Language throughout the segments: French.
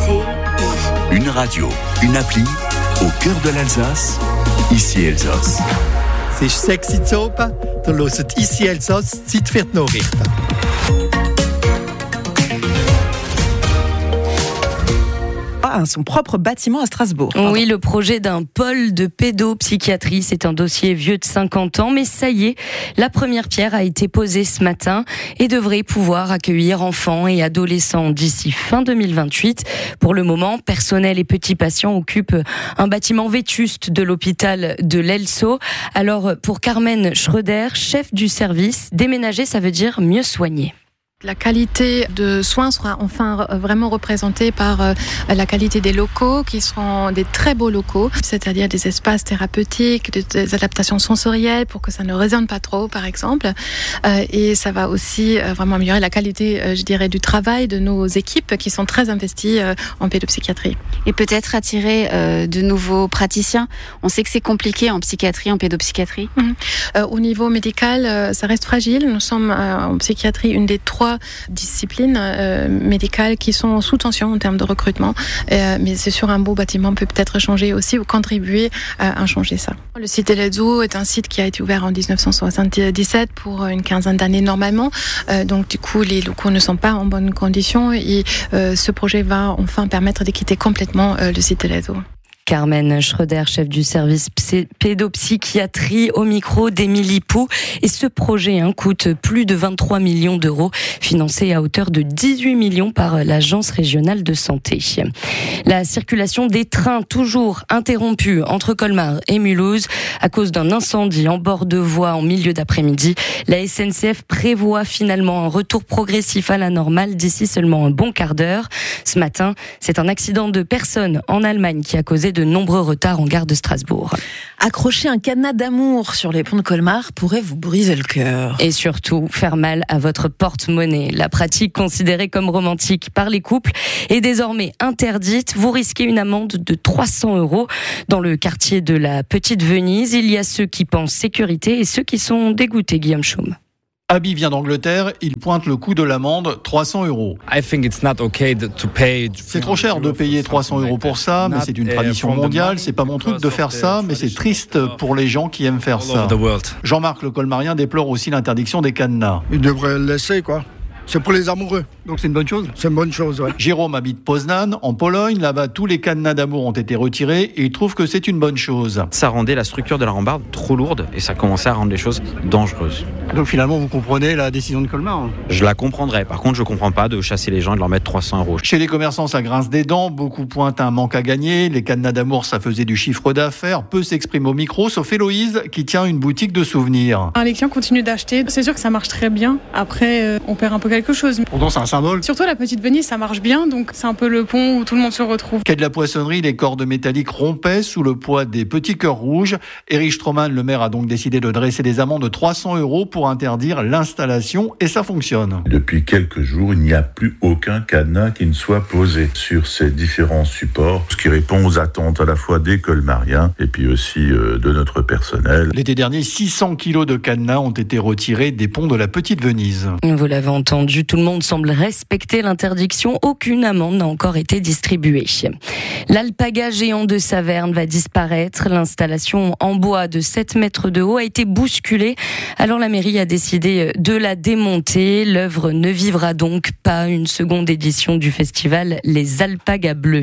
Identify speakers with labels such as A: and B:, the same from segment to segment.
A: Une radio, une appli, au cœur de l'Alsace, ici Elsass.
B: C'est sexy Zopa, du hörst ici Elsass, Zeit für die Nachrichten.
C: Son propre bâtiment à Strasbourg.
D: Oui, le projet d'un pôle de pédopsychiatrie, c'est un dossier vieux de 50 ans, mais ça y est, la première pierre a été posée ce matin et devrait pouvoir accueillir enfants et adolescents d'ici fin 2028. Pour le moment, personnel et petits patients occupent un bâtiment vétuste de l'hôpital de l'Elso. Alors, pour Carmen Schröder, chef du service, déménager, ça veut dire mieux soigner.
E: La qualité de soins sera enfin vraiment représentée par la qualité des locaux qui seront des très beaux locaux, c'est-à-dire des espaces thérapeutiques, des adaptations sensorielles pour que ça ne résonne pas trop par exemple. Et ça va aussi vraiment améliorer la qualité, je dirais, du travail de nos équipes qui sont très investies en pédopsychiatrie.
F: Et peut-être attirer de nouveaux praticiens. On sait que c'est compliqué en psychiatrie, en pédopsychiatrie.
E: Au niveau médical, ça reste fragile. Nous sommes en psychiatrie une des 3 disciplines médicales qui sont sous tension en termes de recrutement. Mais c'est sur un beau bâtiment, on peut peut-être changer aussi ou contribuer à changer ça. Le site Elso est un site qui a été ouvert en 1977 pour une quinzaine d'années normalement. Donc du coup, les locaux ne sont pas en bonne condition et ce projet va enfin permettre de quitter complètement le site Elso.
D: Carmen Schröder, chef du service pédopsychiatrie, au micro d'Émilie Pou. Et ce projet coûte plus de 23 millions d'euros, financé à hauteur de 18 millions par l'Agence régionale de santé. La circulation des trains toujours interrompue entre Colmar et Mulhouse à cause d'un incendie en bord de voie en milieu d'après-midi. La SNCF prévoit finalement un retour progressif à la normale d'ici seulement un bon quart d'heure. Ce matin, c'est un accident de personne en Allemagne qui a causé de nombreux retards en gare de Strasbourg.
C: Accrocher un cadenas d'amour sur les ponts de Colmar pourrait vous briser le cœur.
D: Et surtout, faire mal à votre porte-monnaie. La pratique considérée comme romantique par les couples est désormais interdite. Vous risquez une amende de 300 €. Dans le quartier de la Petite Venise, il y a ceux qui pensent sécurité et ceux qui sont dégoûtés, Guillaume Chaume.
G: Abby vient d'Angleterre, il pointe le coût de l'amende, 300 €. C'est trop cher de payer 300 € pour ça, mais c'est une tradition mondiale, c'est pas mon truc de faire ça, mais c'est triste pour les gens qui aiment faire ça. Jean-Marc le Colmarien déplore aussi l'interdiction des cadenas.
H: Il devrait le laisser, quoi. C'est pour les amoureux.
G: Donc c'est une bonne chose ?
H: C'est une bonne chose, ouais.
G: Jérôme habite Poznan, en Pologne. Là-bas, tous les cadenas d'amour ont été retirés et il trouve que c'est une bonne chose.
I: Ça rendait la structure de la rambarde trop lourde et ça commençait à rendre les choses dangereuses.
G: Donc finalement, vous comprenez la décision de Colmar ?
I: Je la comprendrais. Par contre, je comprends pas de chasser les gens et de leur mettre 300 €.
G: Chez les commerçants, ça grince des dents. Beaucoup pointent un manque à gagner. Les cadenas d'amour, ça faisait du chiffre d'affaires. Peu s'expriment au micro, sauf Héloïse qui tient une boutique de souvenirs.
J: Les clients continuent d'acheter. C'est sûr que ça marche très bien. Après, on perd un peu quelque chose.
G: Pourtant, c'est un symbole.
J: Surtout la Petite Venise, ça marche bien, donc c'est un peu le pont où tout le monde se retrouve.
G: Quai de la Poissonnerie, les cordes métalliques rompaient sous le poids des petits cœurs rouges. Éric Stroman, le maire, a donc décidé de dresser des amendes de 300 € pour interdire l'installation et ça fonctionne.
K: Depuis quelques jours, il n'y a plus aucun cadenas qui ne soit posé sur ces différents supports, ce qui répond aux attentes à la fois des colmariens et puis aussi de notre personnel.
G: L'été dernier, 600 kilos de cadenas ont été retirés des ponts de la Petite Venise.
D: Vous l'avez entendu, tout le monde semble respecter l'interdiction. Aucune amende n'a encore été distribuée. L'alpaga géant de Saverne va disparaître. L'installation en bois de 7 mètres de haut a été bousculée. Alors la mairie a décidé de la démonter. L'œuvre ne vivra donc pas. Une seconde édition du festival Les Alpagas Bleus.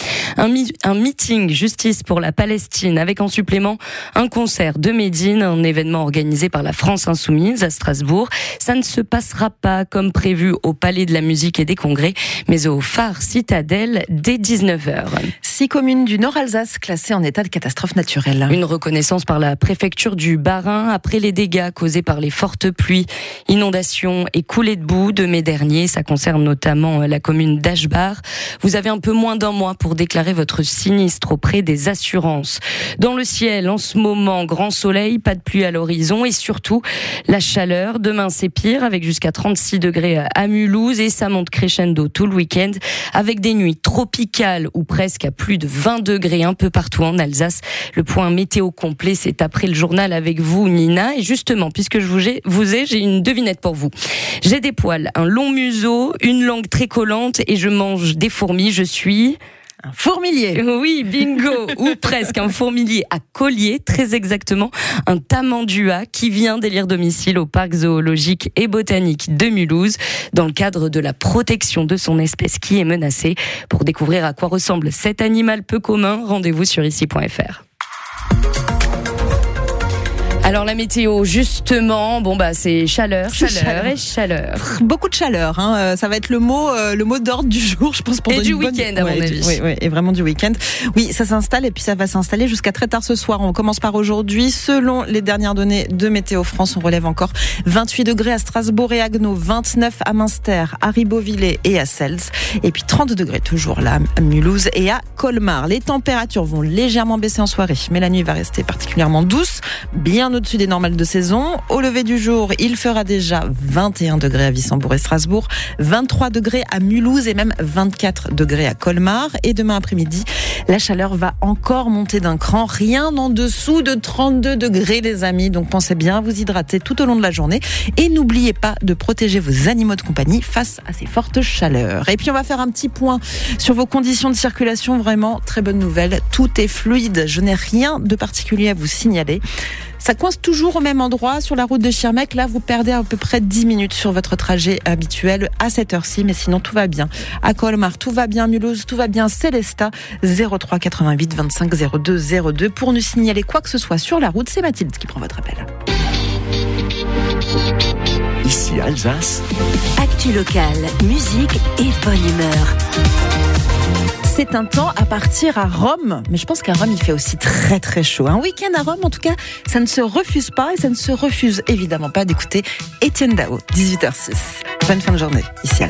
D: Un meeting justice pour la Palestine avec en supplément un concert de Médine, un événement organisé par la France Insoumise à Strasbourg. Ça ne se passera pas comme prévu au Palais de la Musique et des Congrès, mais au Phare Citadelle dès 19h.
C: 6 communes du Nord-Alsace classées en état de catastrophe naturelle.
D: Une reconnaissance par la préfecture du Bas-Rhin après les dégâts causés par les fortes pluies, inondations et coulées de boue de mai dernier. Ça concerne notamment la commune d'Aschbach. Vous avez un peu moins d'un mois pour déclarer votre sinistre auprès des assurances. Dans le ciel, en ce moment, grand soleil, pas de pluie à l'horizon et surtout la chaleur. Demain, c'est pire avec jusqu'à 36 degrés à Mulhouse et ça monte crescendo tout le week-end avec des nuits tropicales ou presque à plus de 20 degrés un peu partout en Alsace. Le point météo complet, c'est après le journal avec vous, Nina. Et justement, puisque je vous ai, j'ai une devinette pour vous. J'ai des poils, un long museau, une langue très collante et je mange des fourmis. Je suis...
C: un fourmilier.
D: Oui, bingo. Ou presque un fourmilier à collier, très exactement. Un tamandua qui vient d'élire domicile au parc zoologique et botanique de Mulhouse dans le cadre de la protection de son espèce qui est menacée. Pour découvrir à quoi ressemble cet animal peu commun, rendez-vous sur ici.fr. Alors la météo, justement, c'est chaleur.
C: Beaucoup de chaleur, hein. Ça va être le mot d'ordre du jour, je pense.
D: Et du week-end, à mon avis.
C: Oui, et vraiment du week-end. Oui, ça s'installe et puis ça va s'installer jusqu'à très tard ce soir. On commence par aujourd'hui. Selon les dernières données de Météo France, on relève encore 28 degrés à Strasbourg et à Haguenau, 29 à Münster, à Ribeauvillé et à Sels. Et puis 30 degrés toujours là à Mulhouse et à Colmar. Les températures vont légèrement baisser en soirée, mais la nuit va rester particulièrement douce, bien au-dessus des normales de saison. Au lever du jour, il fera déjà 21 degrés à Wissembourg et Strasbourg, 23 degrés à Mulhouse et même 24 degrés à Colmar. Et demain après-midi, la chaleur va encore monter d'un cran. Rien en dessous de 32 degrés, les amis. Donc pensez bien à vous hydrater tout au long de la journée. Et n'oubliez pas de protéger vos animaux de compagnie face à ces fortes chaleurs. Et puis on va faire un petit point sur vos conditions de circulation. Vraiment, très bonne nouvelle. Tout est fluide. Je n'ai rien de particulier à vous signaler. Ça coince toujours au même endroit sur la route de Schirmeck. Là, vous perdez à peu près 10 minutes sur votre trajet habituel à cette heure-ci. Mais sinon, tout va bien. À Colmar, tout va bien. Mulhouse, tout va bien. Célestat, 03 88 25 02 02. Pour nous signaler quoi que ce soit sur la route, c'est Mathilde qui prend votre appel.
A: Ici Alsace.
L: Actu locale, musique et bonne humeur.
C: C'est un temps à partir à Rome, mais je pense qu'à Rome il fait aussi très très chaud. Un week-end à Rome, en tout cas, ça ne se refuse pas et ça ne se refuse évidemment pas d'écouter Étienne Dao, 18h06. Bonne fin de journée, ici à